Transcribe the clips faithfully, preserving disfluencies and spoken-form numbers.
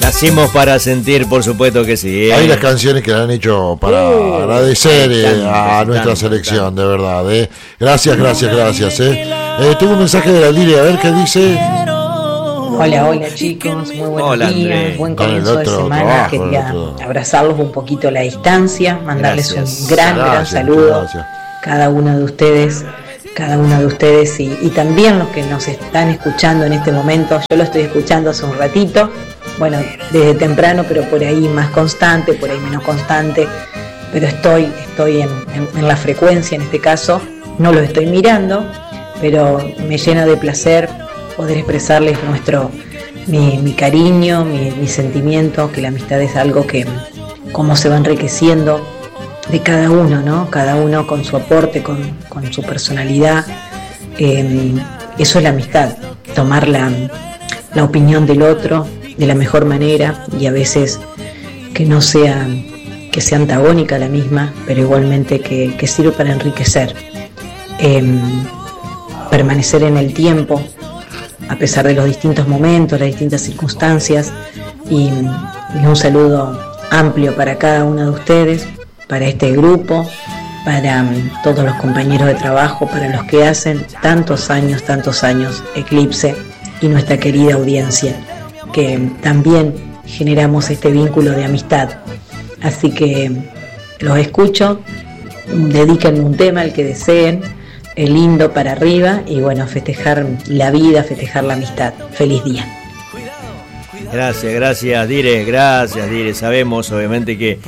Nacimos para sentir, por supuesto que sí. ¿eh? Hay las canciones que le han hecho para uh, agradecer eh, tanto, a nuestra tanto, selección, tanto. de verdad. Eh. Gracias, gracias, gracias. Eh. Eh, tengo un mensaje de la Lilia, a ver qué dice. Hola, hola chicos, muy buenos hola, días, André. buen comienzo de semana. Trabajo, Quería abrazarlos un poquito a la distancia, mandarles gracias. un gran, gracias, gran saludo gracias. cada uno de ustedes. cada uno de ustedes y, y también los que nos están escuchando en este momento. Yo lo estoy escuchando hace un ratito, bueno, desde temprano, pero por ahí más constante, por ahí menos constante, pero estoy, estoy en, en, en la frecuencia en este caso, no los estoy mirando, pero me llena de placer poder expresarles nuestro, mi, mi cariño, mi, mi sentimiento, que la amistad es algo que como se va enriqueciendo de cada uno, ¿no? Cada uno con su aporte, con, con su personalidad. Eh, eso es la amistad, tomar la, la opinión del otro de la mejor manera y a veces que no sea, que sea antagónica la misma, pero igualmente que, que sirve para enriquecer. Eh, permanecer en el tiempo, a pesar de los distintos momentos, las distintas circunstancias, y, y un saludo amplio para cada uno de ustedes, para este grupo, para um, todos los compañeros de trabajo, para los que hacen tantos años, tantos años Eclipse y nuestra querida audiencia, que también generamos este vínculo de amistad. Así que los escucho, dedíquenme un tema al que deseen, el lindo para arriba y bueno, festejar la vida, festejar la amistad. Feliz día. Gracias, gracias Dire, gracias Dire. Sabemos obviamente que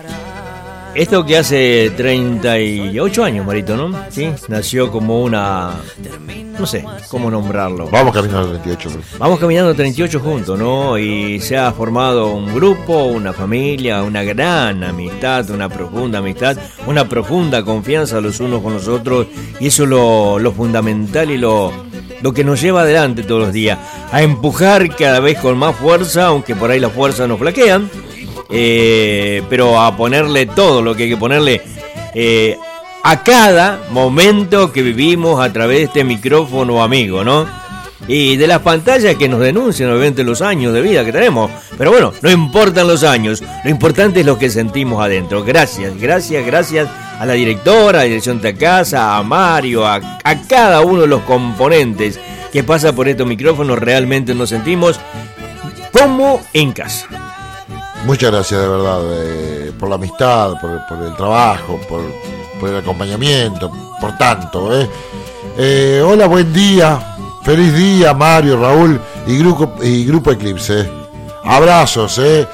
esto que hace treinta y ocho años, Marito, ¿no? Sí, nació como una... no sé cómo nombrarlo. Vamos caminando treinta y ocho. Vamos caminando treinta y ocho juntos, ¿no? Y se ha formado un grupo, una familia, una gran amistad, una profunda amistad, una profunda confianza los unos con los otros. Y eso es lo, lo fundamental y lo, lo que nos lleva adelante todos los días. A empujar cada vez con más fuerza, aunque por ahí las fuerzas nos flaquean. Eh, pero a ponerle todo lo que hay que ponerle eh, a cada momento que vivimos a través de este micrófono amigo, ¿no? Y de las pantallas que nos denuncian obviamente los años de vida que tenemos, pero bueno, no importan los años, lo importante es lo que sentimos adentro. Gracias, gracias, gracias a la directora, a la dirección de casa, a Mario, a, a cada uno de los componentes que pasa por estos micrófonos. Realmente nos sentimos como en casa. Muchas gracias de verdad eh, por la amistad, por, por el trabajo, por, por el acompañamiento, por tanto. Eh. Eh, hola, buen día, feliz día Mario, Raúl y Grupo, y Grupo Eclipse. Eh. Abrazos eh,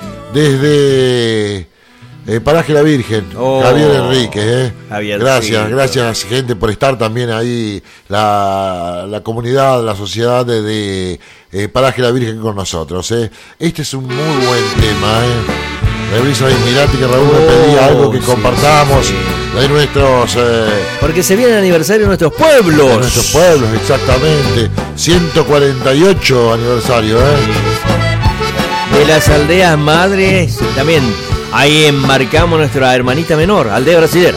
desde eh, Paraje La Virgen, oh, Javier Enrique. Eh. Javier, gracias, sí, gracias gente por estar también ahí, la, la comunidad, la sociedad de... de Eh, Paraje La Virgen con nosotros. Eh. Este es un muy buen tema. Eh. Rebrisa y mirate que Raúl oh, me pedía algo que sí, compartamos sí, sí. de nuestros. Eh, Porque se viene el aniversario de nuestros pueblos. De nuestros pueblos, exactamente. ciento cuarenta y ocho aniversario. Eh. De las aldeas madres también. Ahí enmarcamos nuestra hermanita menor, Aldea Brasilera.